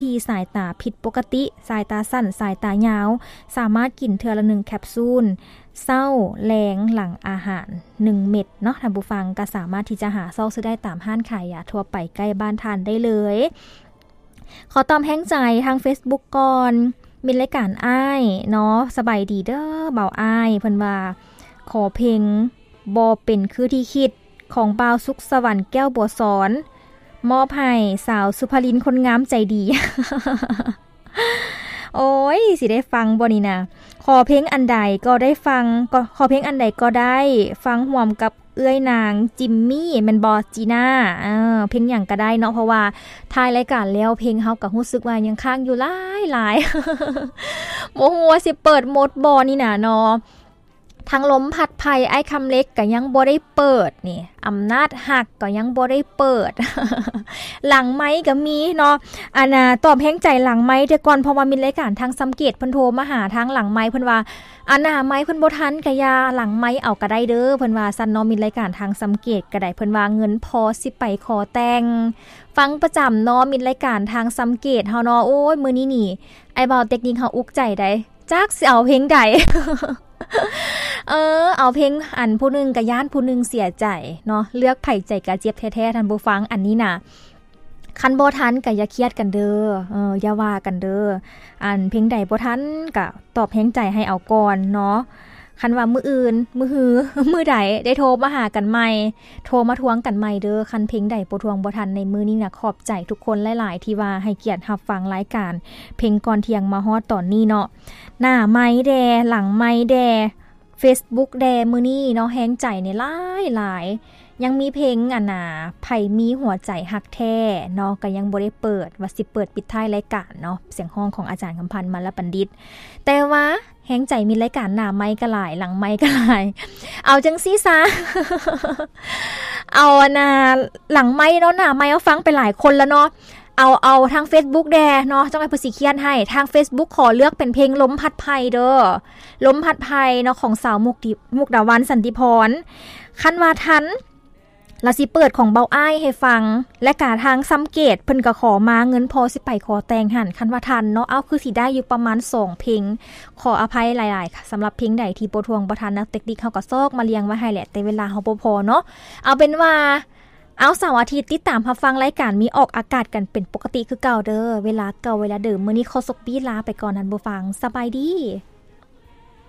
ที่สายตาผิดปกติสายตาสั้นสายตายาวสามารถกินเทื่อละ1แคปซูลเช้าแลงหลังอาหาร1เม็ดเนาะท่านผู้ฟังก็สามารถที่จะหาซอกซื้อได้ตามห้างขายยาทั่วไปใกล้บ้านทานได้เลยขอตอมแห้งใจทาง Facebook ก่อนมีรายการอ้ายเนาะสบายดีเด้อเบาอ้ายเพิ่นว่าขอเพลงบ่เป็นคือที่คิดของบ่าวสุขสวรรค์แก้วบัวสอนมอบให้สาวสุภรินคนงามใจดี โอ้ยสิได้ฟังบ่นี่นะขอเพลงอันใดก็ได้ฟังก็ขอเพลงอันใดก็ได้ฟังร่วมกับเอื้อยนางจิมมี่แม่นบ่จีน่าเพลงหยังก็ได้เนาะเพราะว่าท้ายรายการแล้วเพลงเฮาก็รู้สึกว่ายังค้างอยู่หลายๆ บ่ฮู้ว่าสิเปิดโหมดบ่นี่น่ะเนาะทางลมพัดไผ่ไอ้คำเล็กก็ยังบ่ได้เปิดนี่อำนาจหักก็ยังบ่ได้เปิด หลังไม้ก็มีเนาะอันน่ะตอบแห้งใจหลังไม้แต่ก่อนเพราะว่ามีรายการทางสังเกตเพิ่นโทรมาหาทางหลังไม้เพิ่นว่าอันน่ะไม้เพิ่นบ่ทันก็อย่าหลังไม้เอาก็ได้เด้อเพิ่นว่าซั่นเนาะมีรายการทางสังเกตก็ได้เพิ่นว่าเงินพอสิไปขอแต่งฟังประจำเนาะมีรายการทางสังเกตเฮาเนาะโอ้ยมื้อนี้นี่ไอ้บ่าวเทคนิคเฮาอุกใจได้จักสิเอาเพลงใด เอาเพลงอันผู้นึงก็ย่านผู้นึงเสียใจเนาะเลือกไผใจกะเจี๊ยบแท้ๆท่านผู้ฟังอันนี้น่ะคันบ่ทันก็อย่าเครียดกันเด้ออย่าว่ากันเด้ออันเพลงใดบ่ทันก็ตอบแฮงใจให้เอาก่อนเนาะคันว่ามื้ออื่นมื้อหือ มื้อใดได้โทรมาหากันใหม่โทรมาทวงกันใหม่เด้อคันเพลงใดบ่ทวงบ่ทันในมื้อนี้น่ะขอบใจทุกคนหลายๆที่ว่าให้เกียรติรับฟังรายการเพลงก่อนเที่ยงมาฮอดตอนนี้เนาะหน้าไม้แดหลังไม้แดFacebook แดมื้อนี้เนาะแฮงใจเนี่ยหลายยังมีเพลงไผมีหัวใจฮักแท้เนาะก็ยังบ่ได้เปิดว่าสิเปิดปิดท้ายรายการเนาะเสียงฮ้องของอาจารย์คำพันธ์มาละปันดิษฐ์แต่ว่าแฮงใจมีรายการหน้าไมค์ก็หลายหลังไมค์ก็หลายเอาจังซี่ซะ เอาหลังไมค์เนาะหน้าไมค์เอาฟังไปหลายคนแล้วเนาะเอาทาง Facebook แดเนาะจังได๋เพิ่นสิเขียนให้ทาง Facebook ขอเลือกเป็นเพลงลมพัดไผ่เด้อลมพัดไผ่เนาะของสาวมุกดาวันสันติพรคันว่าทันละสิเปิดของเบาอ้ายให้ฟังและกะทางสังเกตเพิ่นก็ขอมาเงินพอสิไปขอแต่งหั่นคันว่าทันเนาะเอาคือสิได้อยู่ประมาณ2เพลงขออภัยหลายๆค่ะสำหรับเพลงใดที่บ่ทวงบ่ทันนักเทคนิคเฮาก็ซอกมาเรียงไว้ให้แหละแต่เวลาเฮาบ่พอเนาะเอาเป็นว่าเอาเสาร์อาทิตย์ติดตามรับฟังรายการมีออกอากาศกันเป็นปกติคือเก่าเด้อเวลาเก่าเวลาเดิมมื้อนี้ขอสกปี้ลาไปก่อนท่านผู้ฟังสบายดี